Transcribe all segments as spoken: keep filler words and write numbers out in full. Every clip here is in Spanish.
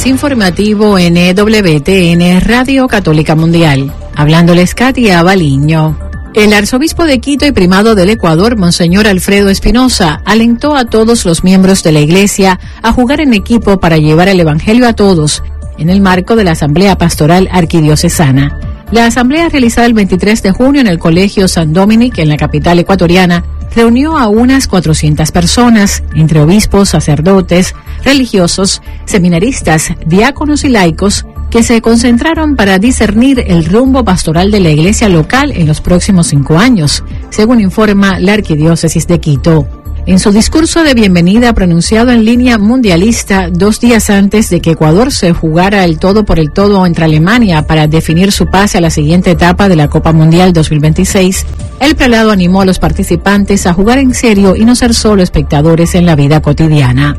más informativo en E W T N Radio Católica Mundial. Hablándoles Katia Baliño. El arzobispo de Quito y primado del Ecuador, Monseñor Alfredo Espinosa, alentó a todos los miembros de la Iglesia a jugar en equipo para llevar el Evangelio a todos, en el marco de la Asamblea Pastoral Arquidiocesana. La asamblea realizada el veintitrés de junio en el Colegio San Dominic, en la capital ecuatoriana, reunió a unas cuatrocientas personas, entre obispos, sacerdotes, religiosos, seminaristas, diáconos y laicos, que se concentraron para discernir el rumbo pastoral de la iglesia local en los próximos cinco años, según informa la Arquidiócesis de Quito. En su discurso de bienvenida pronunciado en línea mundialista dos días antes de que Ecuador se jugara el todo por el todo entre Alemania para definir su pase a la siguiente etapa de la Copa Mundial dos mil veintiséis, el prelado animó a los participantes a jugar en serio y no ser solo espectadores en la vida cotidiana.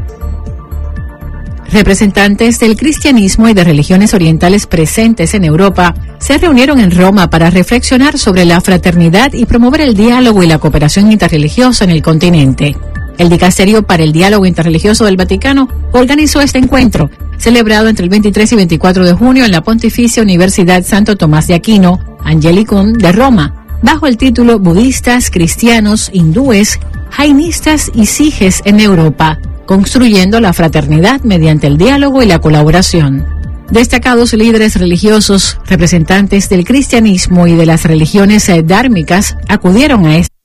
Representantes del cristianismo y de religiones orientales presentes en Europa se reunieron en Roma para reflexionar sobre la fraternidad y promover el diálogo y la cooperación interreligiosa en el continente. El Dicasterio para el Diálogo Interreligioso del Vaticano organizó este encuentro, celebrado entre el veintitrés y veinticuatro de junio en la Pontificia Universidad Santo Tomás de Aquino, Angelicum de Roma, bajo el título Budistas, Cristianos, Hindúes, Jainistas y Sijes en Europa, construyendo la fraternidad mediante el diálogo y la colaboración. Destacados líderes religiosos, representantes del cristianismo y de las religiones eh, dármicas acudieron a este.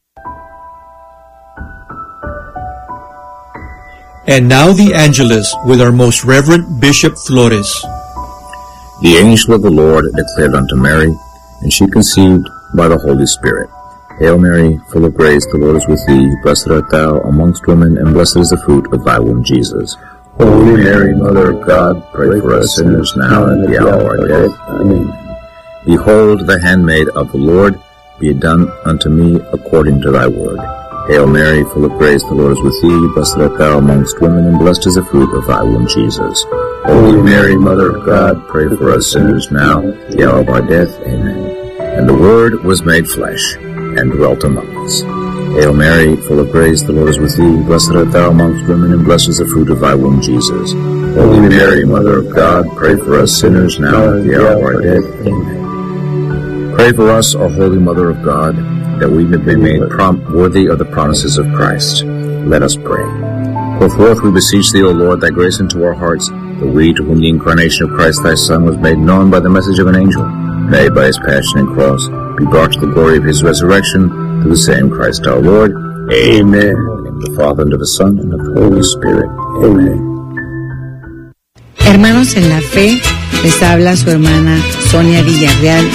And now the Angelus with our most reverend Bishop Flores. The angel of the Lord declared unto Mary, and she conceived by the Holy Spirit. Hail Mary, full of grace, the Lord is with thee. Blessed art thou amongst women, and blessed is the fruit of thy womb, Jesus. Holy Mary, Mother of God, pray for us sinners now and at the hour of our death. Amen. Behold, the handmaid of the Lord, be it done unto me according to thy word. Hail Mary, full of grace, the Lord is with thee. Blessed art thou amongst women, and blessed is the fruit of thy womb, Jesus. Holy Mary, Mother of God, pray for us sinners now and at the hour of our death. Amen. And the Word was made flesh, and dwelt among us. Hail Mary, full of grace, the Lord is with thee. Blessed art thou amongst women, and blessed is the fruit of thy womb, Jesus. Holy Mary, Mother of God, pray for us sinners now and at the hour of our death. Amen. Pray for us, O Holy Mother of God, that we may be made prompt worthy of the promises of Christ. Let us pray. Pour forth, we beseech thee, O Lord, thy grace into our hearts, that we, to whom the incarnation of Christ thy Son was made known by the message of an angel, may by his passion and cross be brought to the glory of his resurrection, through the same Christ our Lord. Amen. In the name of the Father, and of the Son, and of the Holy Spirit. Amen. Hermanos en la fe, les habla su hermana Sonia Villarreal